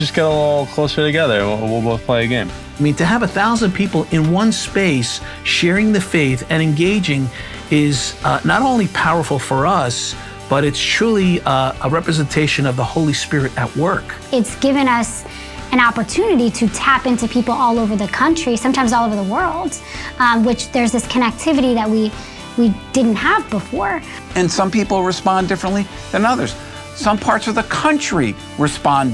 Just get a little closer together. We'll both play a game. I mean, to have 1,000 people in one space sharing the faith and engaging is not only powerful for us, but it's truly a representation of the Holy Spirit at work. It's given us an opportunity to tap into people all over the country, sometimes all over the world, which there's this connectivity that we didn't have before. And some people respond differently than others. Some parts of the country respond